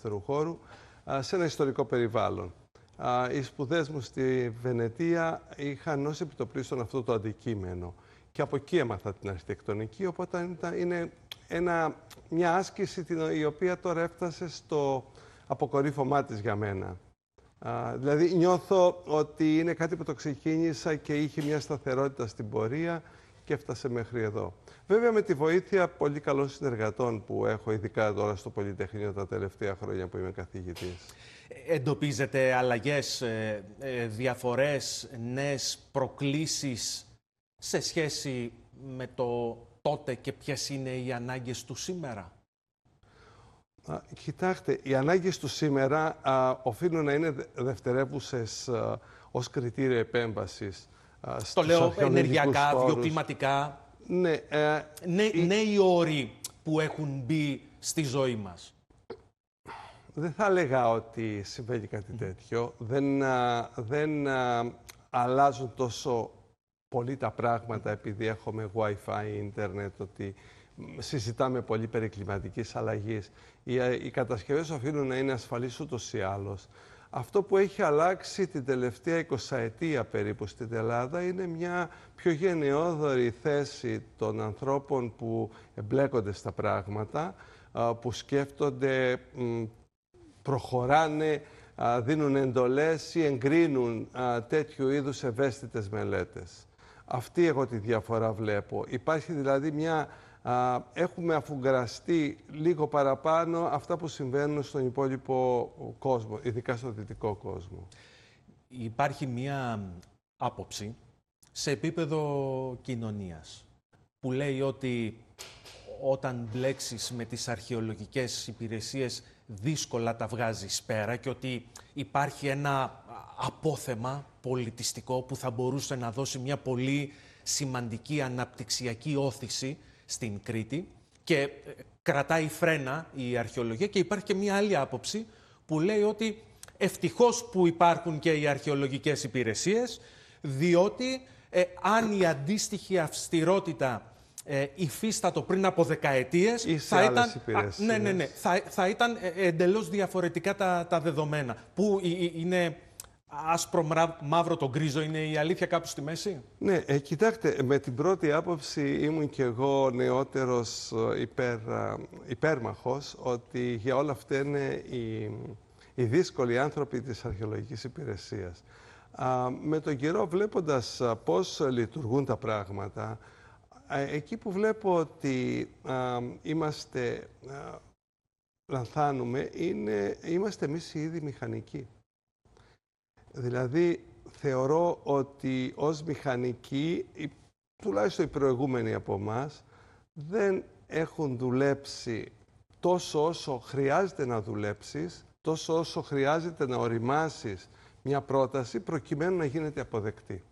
ελεύθερου χώρου σε ένα ιστορικό περιβάλλον. Οι σπουδές μου στη Βενετία είχαν ως επιτοπλίστων αυτό το αντικείμενο. Και από εκεί έμαθα την αρχιτεκτονική, οπότε είναι μια άσκηση η οποία τώρα έφτασε στο αποκορύφωμά της για μένα. Δηλαδή νιώθω ότι είναι κάτι που το ξεκίνησα και είχε μια σταθερότητα στην πορεία και έφτασε μέχρι εδώ. Βέβαια με τη βοήθεια πολύ καλών συνεργατών που έχω, ειδικά τώρα στο Πολυτεχνείο τα τελευταία χρόνια που είμαι καθηγητής. Εντοπίζετε αλλαγές, διαφορές, νέες προκλήσεις σε σχέση με το τότε και ποιες είναι οι ανάγκες του σήμερα? Κοιτάξτε, οι ανάγκες του σήμερα οφείλουν να είναι δευτερεύουσες ως κριτήριο επέμβασης. Το λέω ενεργειακά, βιοκλιματικά. Ναι. Νέοι όροι που έχουν μπει στη ζωή μας. Δεν θα έλεγα ότι συμβαίνει κάτι τέτοιο. Δεν αλλάζουν τόσο πολύ τα πράγματα επειδή έχουμε Wi-Fi, ίντερνετ, ότι συζητάμε πολύ περί κλιματικής αλλαγής. Οι κατασκευές οφείλουν να είναι ασφαλείς ούτως ή άλλως. Αυτό που έχει αλλάξει την τελευταία 20ετία περίπου στην Ελλάδα είναι μια πιο γενναιόδορη θέση των ανθρώπων που εμπλέκονται στα πράγματα, που σκέφτονται, προχωράνε, δίνουν εντολές ή εγκρίνουν τέτοιου είδους ευαίσθητες μελέτες. Αυτή εγώ τη διαφορά βλέπω. Υπάρχει δηλαδή έχουμε αφουγκραστεί λίγο παραπάνω αυτά που συμβαίνουν στον υπόλοιπο κόσμο, ειδικά στο δυτικό κόσμο. Υπάρχει μία άποψη σε επίπεδο κοινωνίας που λέει ότι όταν μπλέξεις με τις αρχαιολογικές υπηρεσίες δύσκολα τα βγάζεις πέρα και ότι υπάρχει ένα απόθεμα πολιτιστικό που θα μπορούσε να δώσει μια πολύ σημαντική αναπτυξιακή όθηση στην Κρήτη και κρατάει φρένα η αρχαιολογία. Και υπάρχει και μια άλλη άποψη που λέει ότι ευτυχώς που υπάρχουν και οι αρχαιολογικές υπηρεσίες, διότι αν η αντίστοιχη αυστηρότητα υφίστατο πριν από δεκαετίες, θα ήταν εντελώς διαφορετικά τα δεδομένα. Που είναι άσπρο μαύρο το γκρίζο, είναι η αλήθεια κάπου στη μέση? Ναι, κοιτάξτε, με την πρώτη άποψη ήμουν και εγώ νεότερος υπέρμαχος ότι για όλα αυτά είναι οι δύσκολοι άνθρωποι της αρχαιολογικής υπηρεσίας. Με τον καιρό, βλέποντας πώς λειτουργούν τα πράγματα, εκεί που βλέπω ότι λανθάνουμε, είμαστε εμείς οι ίδιοι μηχανικοί. Δηλαδή, θεωρώ ότι ως μηχανικοί, τουλάχιστον οι προηγούμενοι από εμάς, δεν έχουν δουλέψει τόσο όσο χρειάζεται να δουλέψεις, τόσο όσο χρειάζεται να οριμάσεις μια πρόταση, προκειμένου να γίνεται αποδεκτή.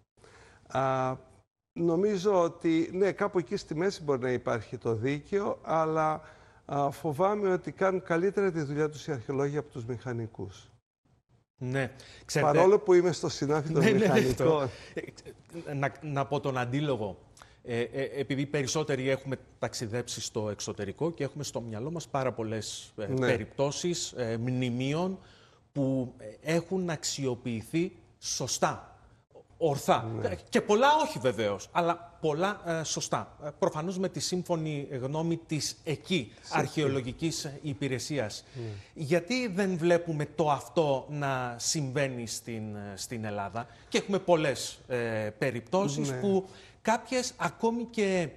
Νομίζω ότι, ναι, κάπου εκεί στη μέση μπορεί να υπάρχει το δίκαιο, αλλά φοβάμαι ότι κάνουν καλύτερα τη δουλειά τους οι αρχαιολόγοι από τους μηχανικούς. Ναι. Ξέρετε, παρόλο που είμαι στο συνάφι των μηχανικών. Να πω τον αντίλογο. Επειδή περισσότεροι έχουμε ταξιδέψει στο εξωτερικό και έχουμε στο μυαλό μας πάρα πολλές περιπτώσεις μνημείων που έχουν αξιοποιηθεί σωστά, ορθά. Και πολλά όχι βεβαίως, αλλά πολλά σωστά. Προφανώς με τη σύμφωνη γνώμη της εκεί αρχαιολογικής υπηρεσίας. Γιατί δεν βλέπουμε το αυτό να συμβαίνει στην Ελλάδα? Και έχουμε πολλές περιπτώσεις που κάποιες ακόμη και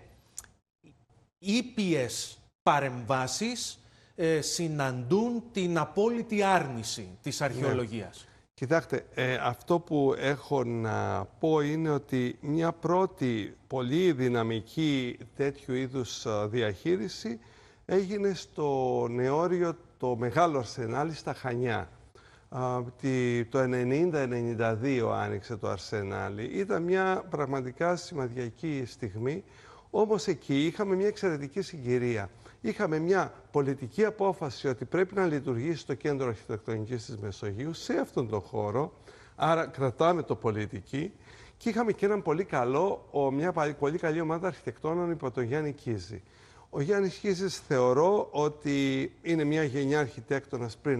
ήπιες παρεμβάσεις συναντούν την απόλυτη άρνηση της αρχαιολογίας. Κοιτάξτε, αυτό που έχω να πω είναι ότι μια πρώτη πολύ δυναμική τέτοιου είδους διαχείριση έγινε στο νεόριο το Μεγάλο Αρσενάλι στα Χανιά. Το 90-92 άνοιξε το Αρσενάλι. Ήταν μια πραγματικά σημαντική στιγμή, όμως εκεί είχαμε μια εξαιρετική συγκυρία. Είχαμε μια πολιτική απόφαση ότι πρέπει να λειτουργήσει το Κέντρο Αρχιτεκτονικής της Μεσογείου σε αυτόν τον χώρο, άρα κρατάμε το πολιτική, και είχαμε και μια πολύ καλή ομάδα αρχιτεκτόνων υπό τον Γιάννη Κίζη. Ο Γιάννης Κίζης θεωρώ ότι είναι μια γενιά αρχιτέκτονας πριν